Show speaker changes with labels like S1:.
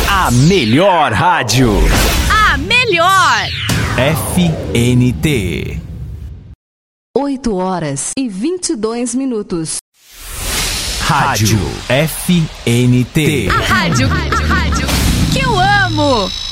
S1: A melhor rádio.
S2: A melhor.
S1: FNT.
S3: 8h22.
S1: Rádio FNT.
S2: A rádio que eu amo.